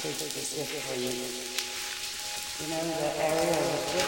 specifically for you. You know, the area of the